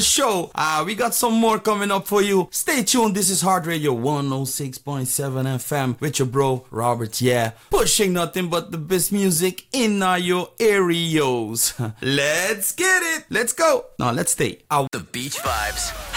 show. We got some more coming up for you. Stay tuned. This is Heart Radio 106.7 FM with your bro Robert. Yeah, pushing nothing but the best music in your areas. Let's get it. Let's go. Now let's stay out. The Beach Vibes.